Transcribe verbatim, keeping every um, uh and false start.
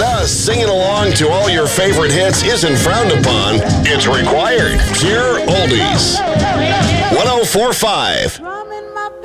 Thus, singing along to all your favorite hits isn't frowned upon. It's required. Pure Oldies. one oh four point five.